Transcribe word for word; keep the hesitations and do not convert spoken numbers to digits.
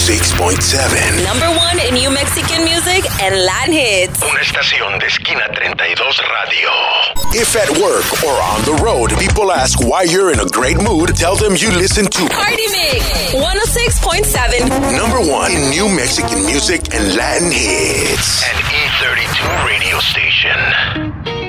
six point seven. Number one in New Mexican music and Latin hits. Una estación de Esquina treinta y dos Radio. If at work or on the road, people ask why you're in a great mood, tell them you listen to Party Mix one oh six point seven. Number one in New Mexican music and Latin hits. An E thirty-two radio station.